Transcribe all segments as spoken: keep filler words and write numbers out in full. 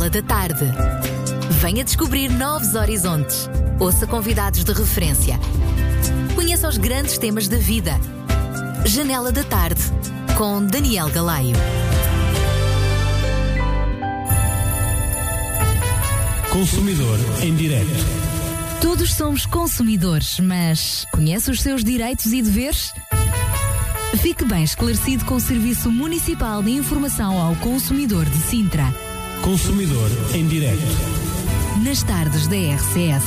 Janela da Tarde. Venha descobrir novos horizontes. Ouça convidados de referência. Conheça os grandes temas da vida. Janela da Tarde, com Daniel Galaio. Consumidor em direto. Todos somos consumidores, mas conhece os seus direitos e deveres? Fique bem esclarecido com o Serviço Municipal de Informação ao Consumidor de Sintra. Consumidor em direto. Nas tardes da R C S.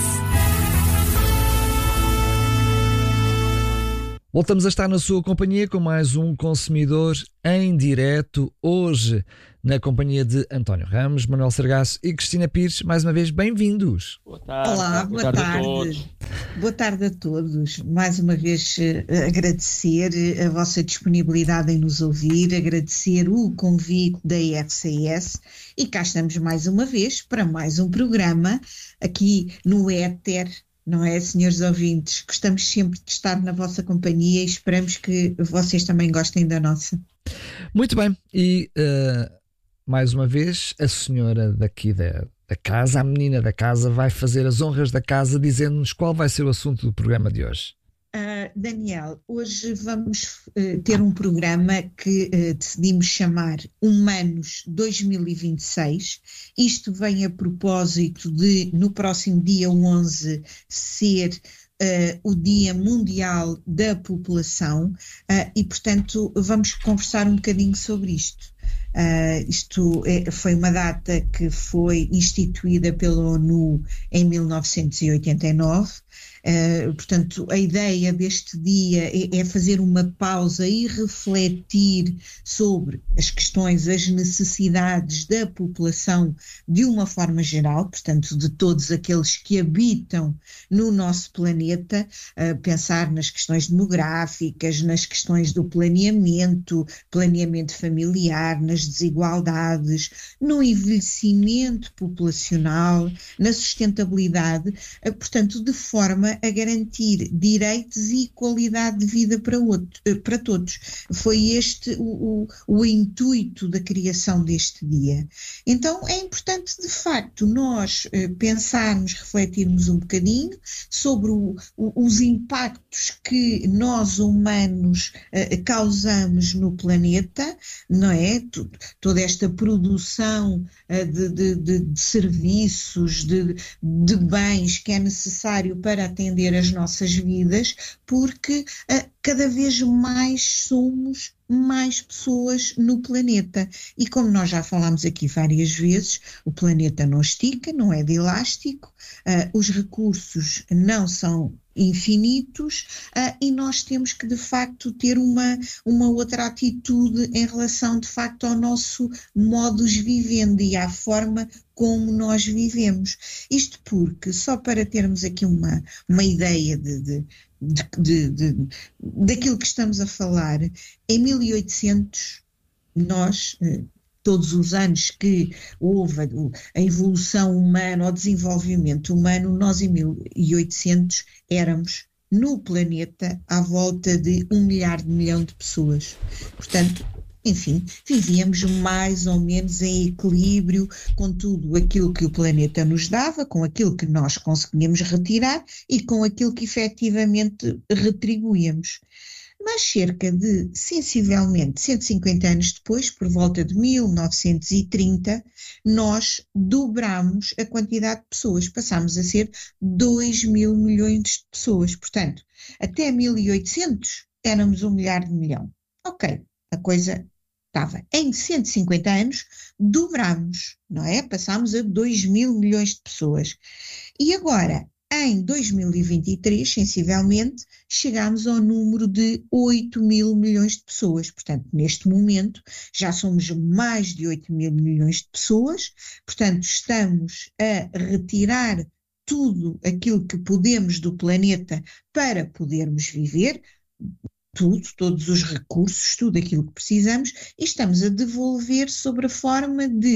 Voltamos a estar na sua companhia com mais um Consumidor em direto. Hoje, na companhia de António Ramos, Manuel Sargasso e Cristina Pires. Mais uma vez, bem-vindos. Boa tarde. Olá, boa, boa tarde. tarde. A todos. Boa tarde a todos. Mais uma vez, uh, agradecer a vossa disponibilidade em nos ouvir, agradecer o convite da R C S e cá estamos mais uma vez para mais um programa aqui no Éter. Não é, senhores ouvintes? Gostamos sempre de estar na vossa companhia e esperamos que vocês também gostem da nossa. Muito bem. E, uh, mais uma vez, a senhora daqui da, da casa, a menina da casa, vai fazer as honras da casa dizendo-nos qual vai ser o assunto do programa de hoje. Uh, Daniel, hoje vamos uh, ter um programa que uh, decidimos chamar Humanos dois mil e vinte e seis. Isto vem a propósito de, no próximo dia onze, ser uh, o Dia Mundial da População uh, e, portanto, vamos conversar um bocadinho sobre isto. Uh, isto é, foi uma data que foi instituída pela ONU em mil novecentos e oitenta e nove. Uh, portanto, a ideia deste dia é, é fazer uma pausa e refletir sobre as questões, as necessidades da população de uma forma geral, portanto, de todos aqueles que habitam no nosso planeta, uh, pensar nas questões demográficas, nas questões do planeamento, planeamento familiar, nas desigualdades, no envelhecimento populacional, na sustentabilidade, uh, portanto, de forma a garantir direitos e qualidade de vida para, outro, para todos. Foi este o, o, o intuito da criação deste dia. Então é importante, de facto, nós eh, pensarmos, refletirmos um bocadinho sobre o, o, os impactos que nós humanos eh, causamos no planeta, não é? Tudo, toda esta produção eh, de, de, de, de serviços, de, de bens que é necessário para atender as nossas vidas, porque uh, cada vez mais somos mais pessoas no planeta. E como nós já falámos aqui várias vezes, o planeta não estica, não é de elástico, uh, os recursos não são infinitos uh, e nós temos que de facto ter uma, uma outra atitude em relação de facto ao nosso modus vivendi e à forma como nós vivemos. Isto porque, só para termos aqui uma, uma ideia de, de, de, de, de, daquilo que estamos a falar, em mil e oitocentos nós... todos os anos que houve a evolução humana, o desenvolvimento humano, nós em mil e oitocentos éramos no planeta à volta de um milhar de milhão de pessoas. Portanto, enfim, vivíamos mais ou menos em equilíbrio com tudo aquilo que o planeta nos dava, com aquilo que nós conseguíamos retirar e com aquilo que efetivamente retribuíamos. Mas cerca de, sensivelmente, cento e cinquenta anos depois, por volta de mil novecentos e trinta, nós dobramos a quantidade de pessoas, passámos a ser dois mil milhões de pessoas. Portanto, até mil e oitocentos éramos um milhar de milhão. Ok, a coisa estava. Em cento e cinquenta anos, dobramos, não é? Passámos a dois mil milhões de pessoas. E agora, em dois mil e vinte e três, sensivelmente, chegámos ao número de oito mil milhões de pessoas. Portanto, neste momento, já somos mais de oito mil milhões de pessoas. Portanto, estamos a retirar tudo aquilo que podemos do planeta para podermos viver, tudo, todos os recursos, tudo aquilo que precisamos, e estamos a devolver sobre a forma de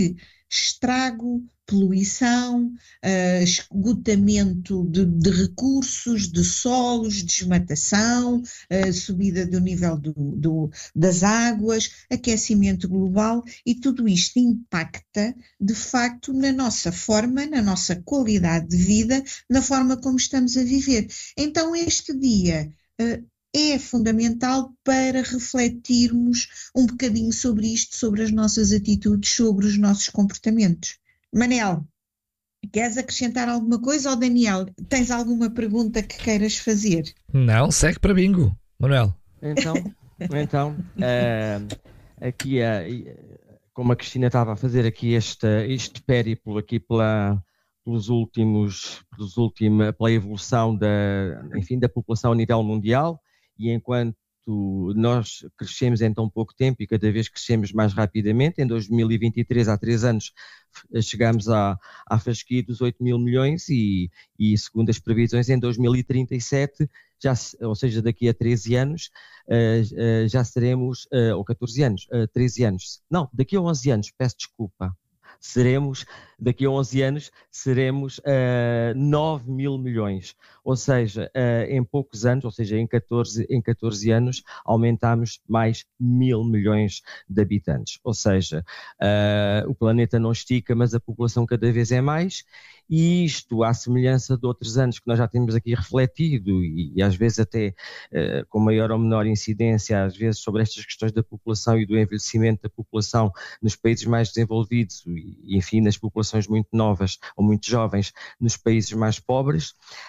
estrago, poluição, uh, esgotamento de, de recursos, de solos, desmatação, uh, subida do nível do, do, das águas, aquecimento global, e tudo isto impacta de facto na nossa forma, na nossa qualidade de vida, na forma como estamos a viver. Então este dia uh, é fundamental para refletirmos um bocadinho sobre isto, sobre as nossas atitudes, sobre os nossos comportamentos. Manel, queres acrescentar alguma coisa? Ou Daniel, tens alguma pergunta que queiras fazer? Não, segue para bingo, Manuel. Então, então uh, aqui, uh, como a Cristina estava a fazer aqui este, este périplo aqui pela, pelos últimos, pelos últimos, pela evolução da, enfim, da população a nível mundial, e enquanto nós crescemos em tão pouco tempo e cada vez crescemos mais rapidamente, em dois mil e vinte e três, há três anos, chegamos à, à fasquia dos oito mil milhões e, e segundo as previsões em dois mil e trinta e sete, já, ou seja, daqui a treze anos, uh, uh, já seremos, uh, ou catorze anos, uh, treze anos, não, daqui a onze anos, peço desculpa, seremos, daqui a onze anos, seremos uh, nove mil milhões. Ou seja, uh, em poucos anos, ou seja, em catorze, em catorze anos, aumentamos mais mil milhões de habitantes. Ou seja, uh, o planeta não estica, mas a população cada vez é mais. E isto, à semelhança de outros anos que nós já temos aqui refletido, e, e às vezes até uh, com maior ou menor incidência, às vezes sobre estas questões da população e do envelhecimento da população nos países mais desenvolvidos e, enfim, nas populações muito novas ou muito jovens nos países mais pobres.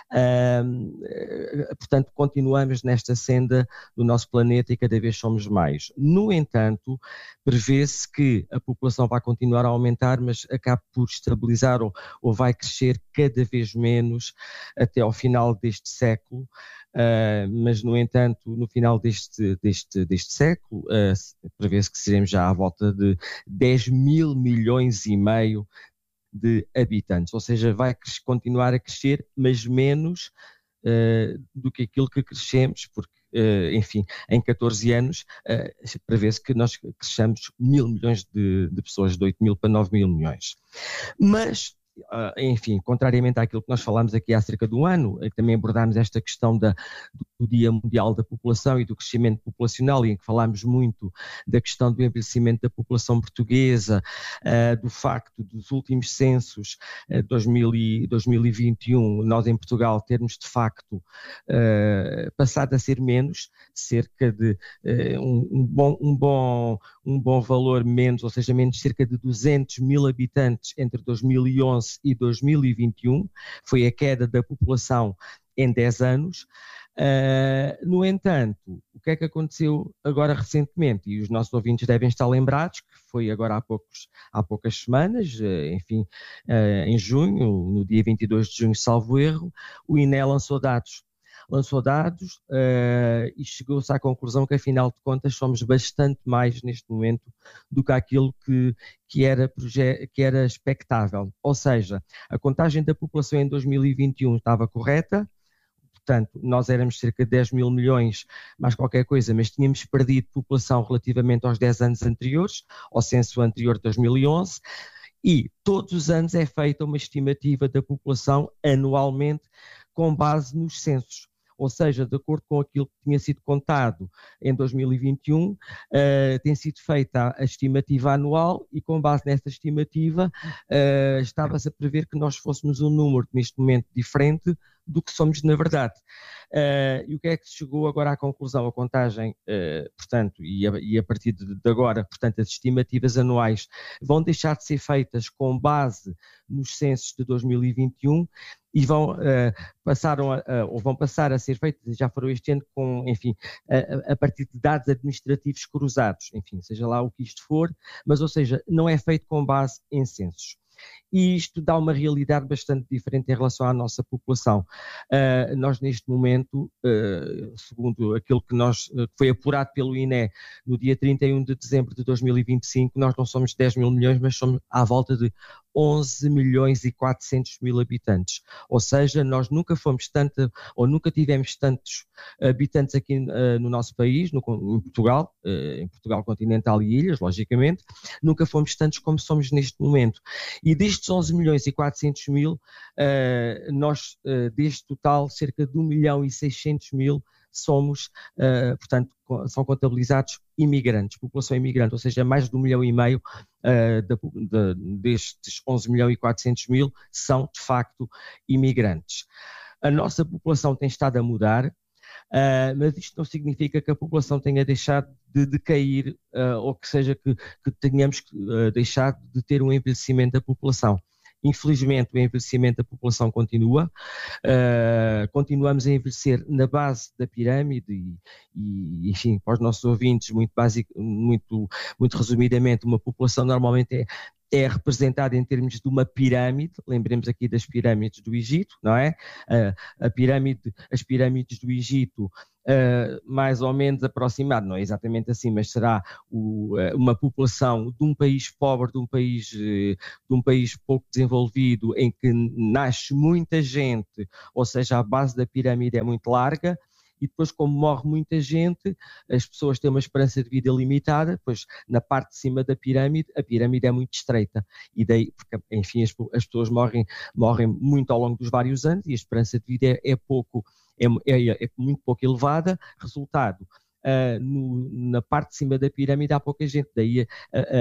Uh, portanto, continuamos nesta senda do nosso planeta e cada vez somos mais. No entanto, prevê-se que a população vai continuar a aumentar, mas acabe por estabilizar ou, ou vai crescer cada vez menos até ao final deste século, uh, mas no entanto no final deste, deste, deste século uh, prevê-se que seremos já à volta de dez mil milhões e meio de habitantes, ou seja, vai continuar a crescer, mas menos uh, do que aquilo que crescemos, porque Uh, enfim, em catorze anos, uh, prevê-se que nós cresçamos mil milhões de, de pessoas, de oito mil para nove mil milhões. Mas, uh, enfim, contrariamente àquilo que nós falámos aqui há cerca de um ano, uh, também abordámos esta questão da, do Dia Mundial da População e do crescimento populacional, e em que falámos muito da questão do envelhecimento da população portuguesa, uh, do facto dos últimos censos, uh, dois mil e, dois mil e vinte e um, nós em Portugal termos de facto uh, passado a ser menos, cerca de uh, um, um, bom, um, bom, um bom valor menos, ou seja, menos cerca de duzentos mil habitantes entre dois mil e onze e dois mil e vinte e um, foi a queda da população em dez anos. Uh, no entanto, o que é que aconteceu agora recentemente? E os nossos ouvintes devem estar lembrados que foi agora há, poucos, há poucas semanas, uh, enfim, uh, em junho, no dia vinte e dois de junho, salvo erro, o I N E lançou dados. Lançou dados uh, e chegou-se à conclusão que, afinal de contas, somos bastante mais neste momento do que aquilo que, que, era, que era expectável. Ou seja, a contagem da população em dois mil e vinte e um estava correta. Portanto, nós éramos cerca de dez mil milhões, mais qualquer coisa, mas tínhamos perdido população relativamente aos dez anos anteriores, ao censo anterior de dois mil e onze, e todos os anos é feita uma estimativa da população anualmente com base nos censos. Ou seja, de acordo com aquilo que tinha sido contado em dois mil e vinte e um, uh, tem sido feita a estimativa anual e com base nessa estimativa uh, estava-se a prever que nós fôssemos um número neste momento diferente do que somos na verdade. Uh, e o que é que se chegou agora à conclusão? A contagem, uh, portanto, e a, e a partir de, de agora, portanto, as estimativas anuais vão deixar de ser feitas com base nos censos de dois mil e vinte e um e vão, uh, passaram a, uh, ou vão passar a ser feitas, já foram este ano, com, enfim, a, a partir de dados administrativos cruzados, enfim, seja lá o que isto for, mas, ou seja, não é feito com base em censos. e isto dá uma realidade bastante diferente em relação à nossa população. Uh, nós neste momento, uh, segundo aquilo que nós, uh, foi apurado pelo I N E no dia trinta e um de dezembro de dois mil e vinte e cinco, nós não somos dez mil milhões, mas somos à volta de onze milhões e quatrocentos mil habitantes. Ou seja, nós nunca fomos tanto, ou nunca tivemos tantos habitantes aqui uh, no nosso país, no, em Portugal, uh, em Portugal continental e ilhas, logicamente, nunca fomos tantos como somos neste momento. E destes onze milhões e quatrocentos mil, uh, nós, uh, deste total, cerca de um milhão e seiscentos mil somos, uh, portanto, são contabilizados imigrantes, população imigrante, ou seja, mais de um milhão e meio uh, de, de, destes onze milhões e quatrocentos mil são, de facto, imigrantes. A nossa população tem estado a mudar, uh, mas isto não significa que a população tenha deixado de decair, uh, ou que seja que, que tenhamos uh, deixado de ter um envelhecimento da população. Infelizmente, o envelhecimento da população continua, uh, continuamos a envelhecer na base da pirâmide e, e, enfim, para os nossos ouvintes, muito, básico, muito, muito resumidamente, uma população normalmente é, é representada em termos de uma pirâmide, lembremos aqui das pirâmides do Egito, não é? Uh, a pirâmide, as pirâmides do Egito, Uh, mais ou menos aproximado, não é exatamente assim, mas será o, uh, uma população de um país pobre, de um país, uh, de um país pouco desenvolvido, em que nasce muita gente, ou seja, a base da pirâmide é muito larga, e depois, como morre muita gente, as pessoas têm uma esperança de vida limitada, pois na parte de cima da pirâmide, a pirâmide é muito estreita, e daí, porque, enfim, as, as pessoas morrem, morrem muito ao longo dos vários anos, e a esperança de vida é, é pouco, é, é, é muito pouco elevada, resultado, uh, no, na parte de cima da pirâmide há pouca gente, daí uh,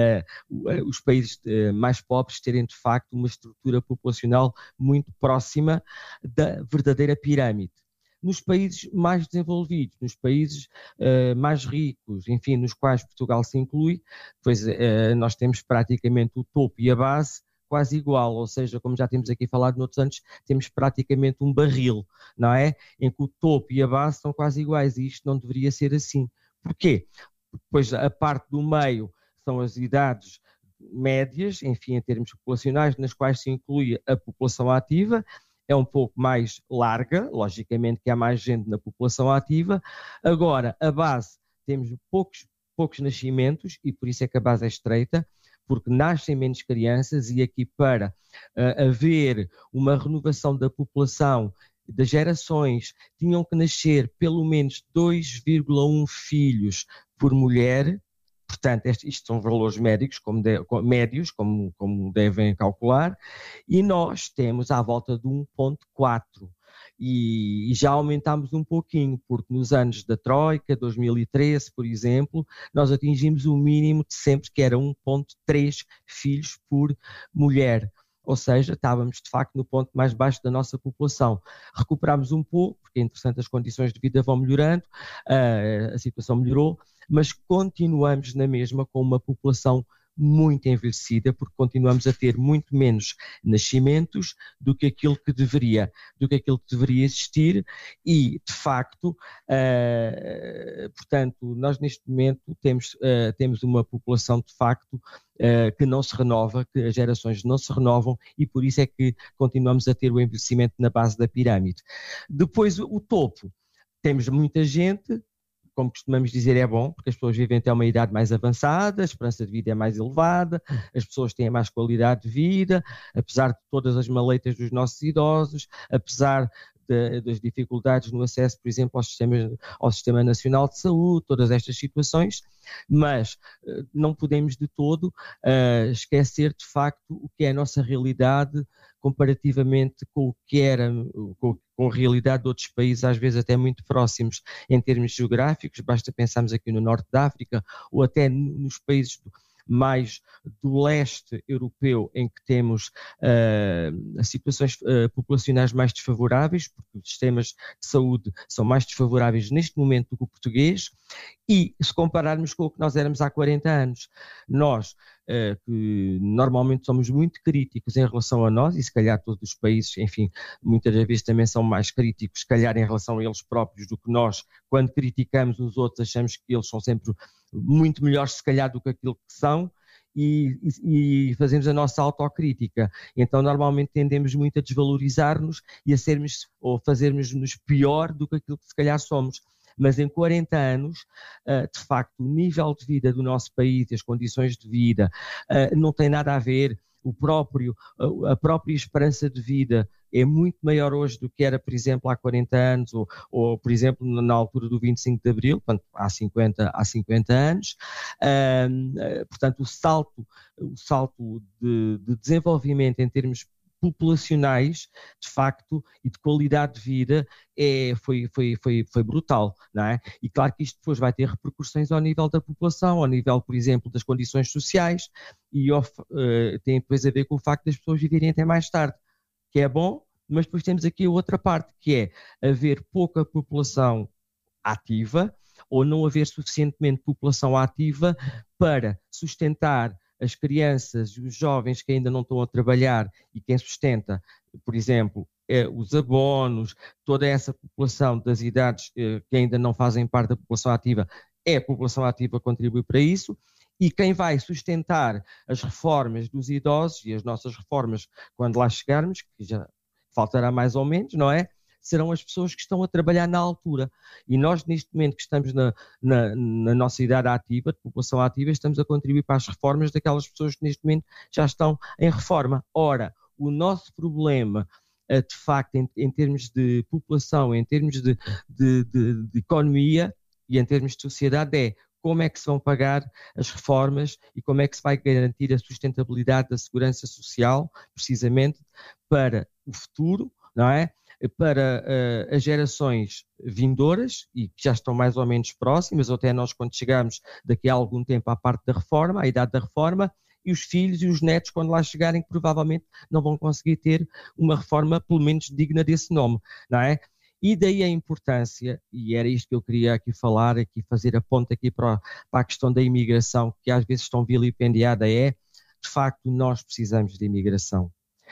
uh, uh, os países uh, mais pobres terem de facto uma estrutura populacional muito próxima da verdadeira pirâmide. Nos países mais desenvolvidos, nos países uh, mais ricos, enfim, nos quais Portugal se inclui, pois uh, nós temos praticamente o topo e a base quase igual, ou seja, como já temos aqui falado noutros anos, temos praticamente um barril, não é? Em que o topo e a base são quase iguais, e isto não deveria ser assim. Porquê? Pois a parte do meio são as idades médias, enfim, em termos populacionais, nas quais se inclui a população ativa, é um pouco mais larga, logicamente que há mais gente na população ativa. Agora, a base, temos poucos, poucos nascimentos, e por isso é que a base é estreita, porque nascem menos crianças, e aqui para uh, haver uma renovação da população, das gerações, tinham que nascer pelo menos dois vírgula um filhos por mulher. Portanto, este, isto são valores médicos, como de, como, médios, como, como devem calcular, e nós temos à volta de um vírgula quatro. E, e já aumentámos um pouquinho, porque nos anos da Troika, dois mil e treze, por exemplo, nós atingimos o mínimo de sempre, que era um vírgula três filhos por mulher. Ou seja, estávamos de facto no ponto mais baixo da nossa população. Recuperámos um pouco, porque é interessante, as condições de vida vão melhorando, a, a situação melhorou, mas continuamos na mesma com uma população muito envelhecida, porque continuamos a ter muito menos nascimentos do que aquilo que deveria, do que aquilo que deveria existir, e de facto, uh, portanto, nós neste momento temos, uh, temos uma população de facto uh, que não se renova, que as gerações não se renovam, e por isso é que continuamos a ter o envelhecimento na base da pirâmide. Depois o, o topo, temos muita gente. Como costumamos dizer, é bom, porque as pessoas vivem até uma idade mais avançada, a esperança de vida é mais elevada, as pessoas têm mais qualidade de vida, apesar de todas as maleitas dos nossos idosos, apesar de, das dificuldades no acesso, por exemplo, ao sistema, ao Sistema Nacional de Saúde, todas estas situações, mas uh, não podemos de todo uh, esquecer de facto o que é a nossa realidade comparativamente com o que era, com, com a realidade de outros países, às vezes até muito próximos em termos geográficos, basta pensarmos aqui no norte da África, ou até nos países do, mais do leste europeu, em que temos uh, situações uh, populacionais mais desfavoráveis, porque os sistemas de saúde são mais desfavoráveis neste momento do que o português, e se compararmos com o que nós éramos há quarenta anos, nós uh, que normalmente somos muito críticos em relação a nós, e se calhar todos os países, enfim, muitas vezes também são mais críticos, se calhar em relação a eles próprios do que nós, quando criticamos os outros achamos que eles são sempre muito melhores se calhar do que aquilo que são, e, e, e fazemos a nossa autocrítica. Então, normalmente tendemos muito a desvalorizar-nos e a sermos, ou fazermos-nos pior do que aquilo que se calhar somos. Mas em quarenta anos, de facto, o nível de vida do nosso país, as condições de vida, não tem nada a ver. O próprio, a própria esperança de vida é muito maior hoje do que era, por exemplo, há quarenta anos, ou, ou por exemplo, na altura do vinte e cinco de Abril, portanto, há cinquenta, há cinquenta anos. Um, portanto, o salto, o salto de, de desenvolvimento em termos populacionais, de facto, e de qualidade de vida é, foi, foi, foi, foi brutal, não é? E claro que isto depois vai ter repercussões ao nível da população, ao nível, por exemplo, das condições sociais, e uh, tem depois a ver com o facto das pessoas viverem até mais tarde, que é bom, mas depois temos aqui a outra parte, que é haver pouca população ativa, ou não haver suficientemente população ativa para sustentar as crianças e os jovens que ainda não estão a trabalhar, e quem sustenta, por exemplo, é os abonos, toda essa população das idades eh, que ainda não fazem parte da população ativa, é a população ativa que contribui para isso, e quem vai sustentar as reformas dos idosos e as nossas reformas quando lá chegarmos, que já faltará mais ou menos, não é? Serão as pessoas que estão a trabalhar na altura. E nós, neste momento que estamos na, na, na nossa idade ativa, de população ativa, estamos a contribuir para as reformas daquelas pessoas que neste momento já estão em reforma. Ora, o nosso problema, de facto, em, em termos de população, em termos de, de, de, de economia e em termos de sociedade é como é que se vão pagar as reformas e como é que se vai garantir a sustentabilidade da segurança social, precisamente para o futuro, não é? Para uh, as gerações vindouras e que já estão mais ou menos próximas, ou até nós quando chegarmos daqui a algum tempo à parte da reforma, à idade da reforma, e os filhos e os netos quando lá chegarem que provavelmente não vão conseguir ter uma reforma pelo menos digna desse nome, não é? E daí a importância, e era isto que eu queria aqui falar, aqui fazer a ponta aqui para, para a questão da imigração, que às vezes tão vilipendiada é, de facto nós precisamos de imigração.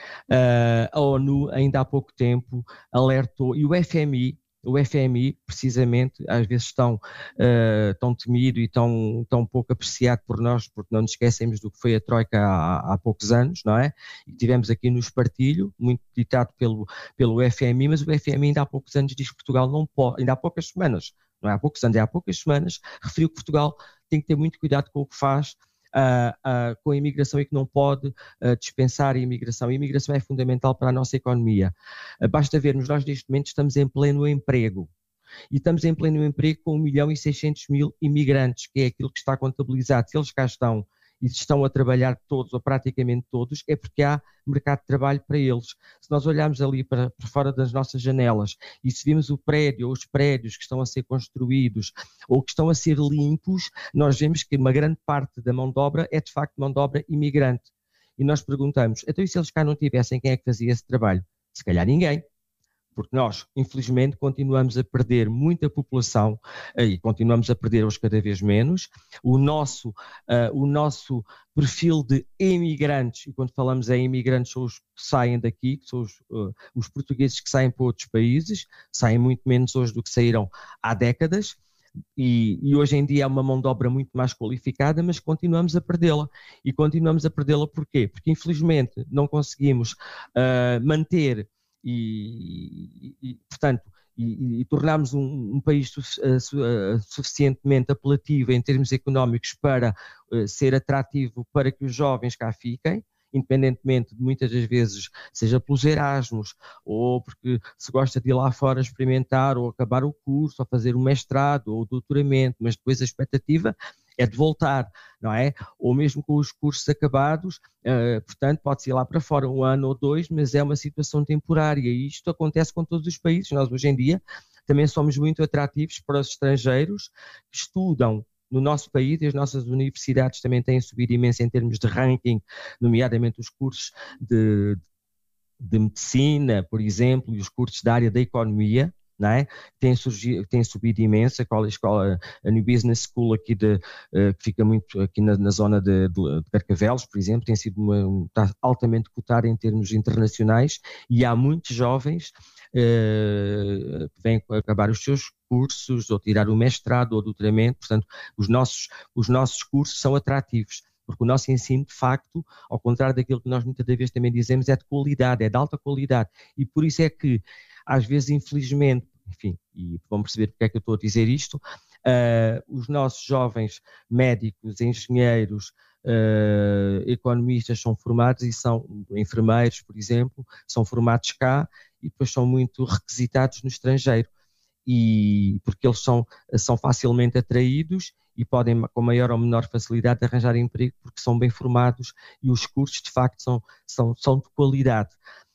Uh, a ONU ainda há pouco tempo alertou, e o F M I, o F M I precisamente, às vezes tão, uh, tão temido e tão, tão pouco apreciado por nós, porque não nos esquecemos do que foi a Troika há, há poucos anos, não é? E tivemos aqui no espartilho, muito ditado pelo, pelo F M I, mas o F M I ainda há poucos anos diz que Portugal não pode, ainda há poucas semanas, não é há poucos anos, é há poucas semanas, referiu que Portugal tem que ter muito cuidado com o que faz, Uh, uh, com a imigração e que não pode uh, dispensar a imigração. A imigração é fundamental para a nossa economia. Uh, basta vermos, nós neste momento estamos em pleno emprego. E estamos em pleno emprego com um milhão e seiscentos mil imigrantes, que é aquilo que está contabilizado. Se eles cá estão e estão a trabalhar todos, ou praticamente todos, é porque há mercado de trabalho para eles. Se nós olharmos ali para, para fora das nossas janelas e se vimos o prédio ou os prédios que estão a ser construídos ou que estão a ser limpos, nós vemos que uma grande parte da mão de obra é de facto mão de obra imigrante. E nós perguntamos, então e se eles cá não tivessem, quem é que fazia esse trabalho? Se calhar ninguém. Porque nós, infelizmente, continuamos a perder muita população e continuamos a perder hoje cada vez menos. O nosso, uh, o nosso perfil de imigrantes, e quando falamos em imigrantes são os que saem daqui, que são os, uh, os portugueses que saem para outros países, saem muito menos hoje do que saíram há décadas. E, e hoje em dia é uma mão de obra muito mais qualificada, mas continuamos a perdê-la. E continuamos a perdê-la porquê? Porque infelizmente não conseguimos uh, manter E, e, e, portanto, e, e tornarmos um, um país su, uh, suficientemente apelativo em termos económicos para uh, ser atrativo para que os jovens cá fiquem, independentemente de muitas das vezes, seja pelos Erasmus, ou porque se gosta de ir lá fora experimentar, ou acabar o curso, ou fazer um mestrado, ou doutoramento, mas depois a expectativa é de voltar, não é? Ou mesmo com os cursos acabados, uh, portanto, pode-se ir lá para fora um ano ou dois, mas é uma situação temporária e isto acontece com todos os países. Nós hoje em dia também somos muito atrativos para os estrangeiros que estudam no nosso país e as nossas universidades também têm subido imenso em termos de ranking, nomeadamente os cursos de, de medicina, por exemplo, e os cursos da área da economia, não é? Tem, surgido, tem subido imenso. A escola, a New Business School aqui de, uh, que fica muito aqui na, na zona de, de, de Carcavelos, por exemplo, tem sido uma, está altamente cotada em termos internacionais e há muitos jovens uh, que vêm acabar os seus cursos ou tirar o mestrado ou o doutoramento, portanto os nossos, os nossos cursos são atrativos. porque o nosso ensino, de facto, ao contrário daquilo que nós muitas vezes também dizemos, é de qualidade, é de alta qualidade, e por isso é que, às vezes, infelizmente, enfim, e vão perceber porque é que eu estou a dizer isto, uh, os nossos jovens médicos, engenheiros, uh, economistas são formados e são enfermeiros, por exemplo, são formados cá e depois são muito requisitados no estrangeiro, e porque eles são, são facilmente atraídos e podem, com maior ou menor facilidade, arranjar emprego porque são bem formados e os cursos, de facto, são, são, são de qualidade.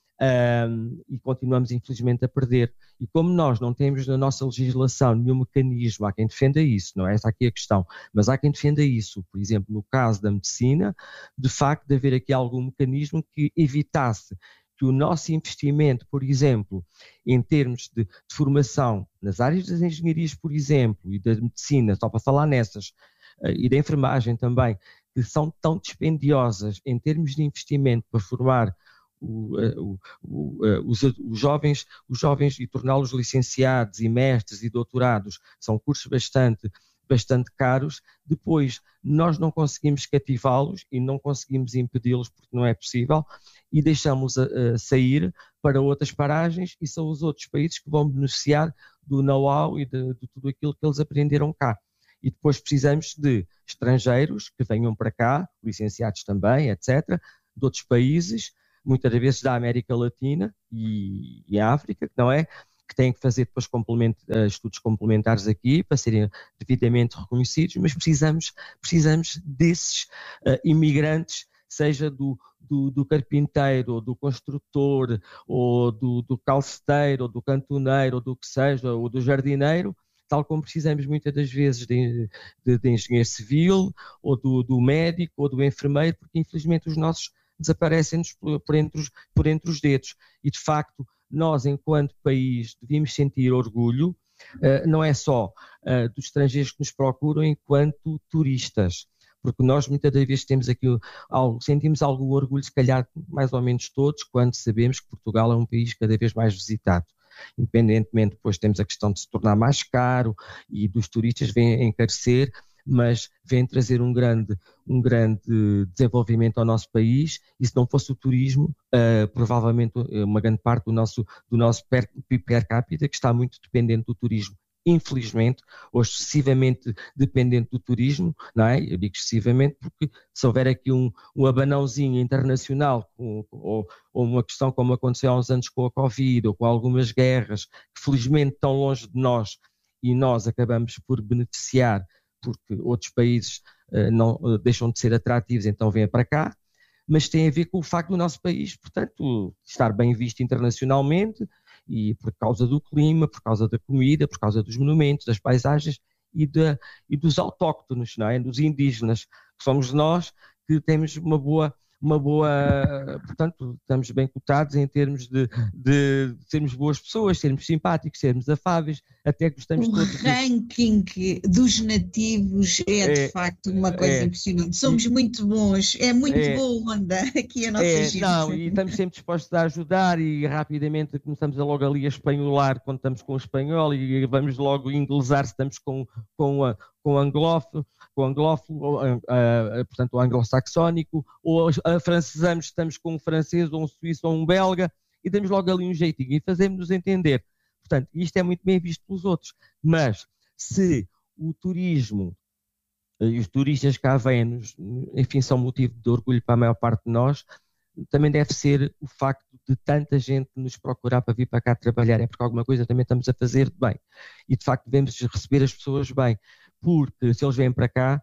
Um, e continuamos, infelizmente, a perder. E como nós não temos na nossa legislação nenhum mecanismo, há quem defenda isso, não é essa aqui a questão, mas há quem defenda isso, por exemplo, no caso da medicina, de facto, de haver aqui algum mecanismo que evitasse que o nosso investimento, por exemplo, em termos de, de formação nas áreas das engenharias, por exemplo, e da medicina, só para falar nessas, uh, e da enfermagem também, que são tão dispendiosas em termos de investimento para formar O, o, o, os, os, jovens, os jovens e torná-los licenciados e mestres e doutorados, são cursos bastante, bastante caros. Depois nós não conseguimos cativá-los e não conseguimos impedi-los porque não é possível e deixamos a, a sair para outras paragens e são os outros países que vão beneficiar do know-how e de, de tudo aquilo que eles aprenderam cá. E depois precisamos de estrangeiros que venham para cá, licenciados também, etcétera, de outros países, muitas vezes da América Latina e, e África, que não é, que têm que fazer depois complement, uh, estudos complementares aqui para serem devidamente reconhecidos, mas precisamos, precisamos desses uh, imigrantes, seja do, do, do carpinteiro, ou do construtor, ou do, do calceteiro, ou do cantoneiro, ou do que seja, ou do jardineiro, tal como precisamos muitas das vezes de, de, de engenheiro civil, ou do, do médico, ou do enfermeiro, porque infelizmente os nossos desaparecem-nos por, por, entre os, por entre os dedos. E, de facto, nós, enquanto país, devíamos sentir orgulho, uh, não é só uh, dos estrangeiros que nos procuram enquanto turistas, porque nós, muitas das vezes, temos aqui algo, sentimos algum orgulho, se calhar, mais ou menos todos, quando sabemos que Portugal é um país cada vez mais visitado. Independentemente, depois temos a questão de se tornar mais caro e dos turistas vêm encarecer, mas vem trazer um grande, um grande desenvolvimento ao nosso país, e se não fosse o turismo, uh, provavelmente uma grande parte do nosso, do nosso per, per capita, que está muito dependente do turismo, infelizmente, ou excessivamente dependente do turismo, não é? Eu digo excessivamente porque se houver aqui um, um abanãozinho internacional, com, ou, ou uma questão como aconteceu há uns anos com a Covid, ou com algumas guerras, que felizmente estão longe de nós, e nós acabamos por beneficiar porque outros países uh, não uh, deixam de ser atrativos, então vêm para cá, mas tem a ver com o facto do nosso país, portanto, estar bem visto internacionalmente, e por causa do clima, por causa da comida, por causa dos monumentos, das paisagens e, de, e dos autóctonos, não é? Dos indígenas, que somos nós que temos uma boa... uma boa, portanto, estamos bem cotados em termos de, de sermos boas pessoas, sermos simpáticos, sermos afáveis, até gostamos o todos. O ranking de... dos nativos é, é de facto uma coisa é, impressionante. Somos e, muito bons, é muito é, boa onda aqui a nossa é, gente. Não, e estamos sempre dispostos a ajudar e rapidamente começamos a logo ali a espanholar quando estamos com o espanhol e vamos logo inglesar se estamos com, com a com o anglófono, com o anglófono, uh, uh, portanto o anglo-saxónico, ou afrancesamos, estamos com um francês, ou um suíço, ou um belga, e damos logo ali um jeitinho, e fazemos-nos entender. Portanto, isto é muito bem visto pelos outros. Mas, se o turismo, e os turistas cá vêm, enfim, são motivo de orgulho para a maior parte de nós, também deve ser o facto de tanta gente nos procurar para vir para cá trabalhar, é porque alguma coisa também estamos a fazer bem. E, de facto, devemos receber as pessoas bem. Porque se eles vêm para cá,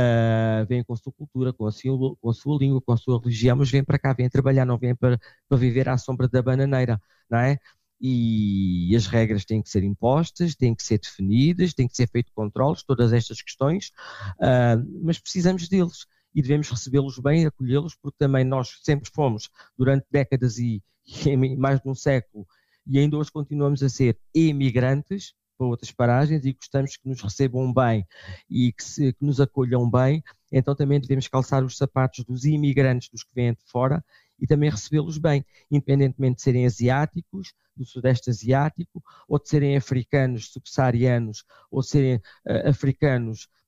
uh, vêm com a sua cultura, com a sua, com a sua língua, com a sua religião, mas vêm para cá, vêm trabalhar, não vêm para, para viver à sombra da bananeira, não é? E as regras têm que ser impostas, têm que ser definidas, têm que ser feitos controles, todas estas questões, uh, mas precisamos deles e devemos recebê-los bem, acolhê-los, porque também nós sempre fomos, durante décadas e, e mais de um século, e ainda hoje continuamos a ser emigrantes para outras paragens e gostamos que nos recebam bem e que, se, que nos acolham bem, então também devemos calçar os sapatos dos imigrantes, dos que vêm de fora, e também recebê-los bem, independentemente de serem asiáticos, do Sudeste Asiático, ou de serem africanos subsaarianos, ou serem uh, africanos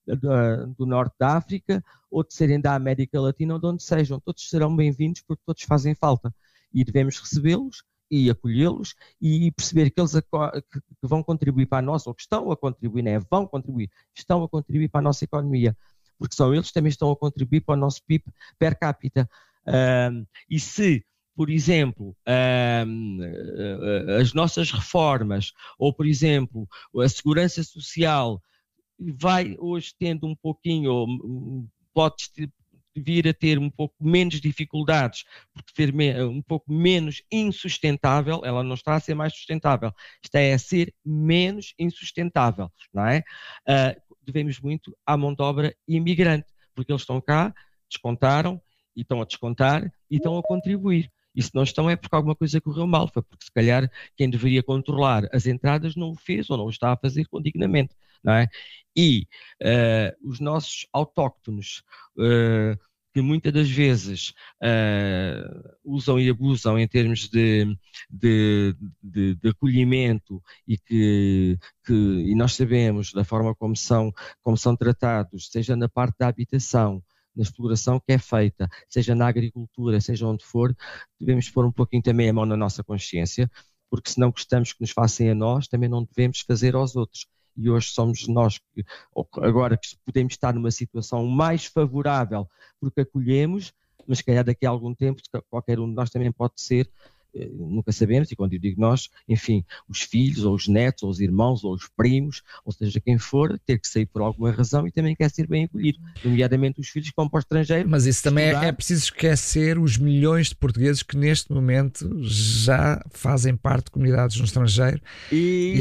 do, do norte da África ou de serem da América Latina ou de onde sejam. Todos serão bem-vindos porque todos fazem falta e devemos recebê-los e acolhê-los e perceber que eles que vão contribuir para a nossa, ou que estão a contribuir, não é? Vão contribuir, estão a contribuir para a nossa economia, porque são eles que também estão a contribuir para o nosso P I B per capita. Um, e se, por exemplo, um, as nossas reformas, ou por exemplo, a segurança social vai hoje tendo um pouquinho, ou pode vir a ter um pouco menos dificuldades, porque ser um pouco menos insustentável, ela não está a ser mais sustentável, está a ser menos insustentável, não é? Uh, devemos muito à mão de obra imigrante, porque eles estão cá, descontaram, e estão a descontar, e estão a contribuir. E se não estão é porque alguma coisa correu mal, foi porque se calhar quem deveria controlar as entradas não o fez ou não o está a fazer dignamente, não é? E uh, os nossos autóctonos, uh, que muitas das vezes uh, usam e abusam em termos de, de, de, de acolhimento e que, que e nós sabemos da forma como são, como são tratados, seja na parte da habitação, na exploração que é feita, seja na agricultura, seja onde for, devemos pôr um pouquinho também a mão na nossa consciência, porque se não gostamos que nos façam a nós, também não devemos fazer aos outros. E hoje somos nós que, agora que podemos estar numa situação mais favorável porque acolhemos, mas se calhar daqui a algum tempo qualquer um de nós também pode ser, nunca sabemos, e quando eu digo nós, enfim, os filhos, ou os netos, ou os irmãos, ou os primos, ou seja, quem for, ter que sair por alguma razão e também quer ser bem acolhido, nomeadamente os filhos que vão para o estrangeiro. Mas isso também é, é preciso esquecer os milhões de portugueses que neste momento já fazem parte de comunidades no estrangeiro. E...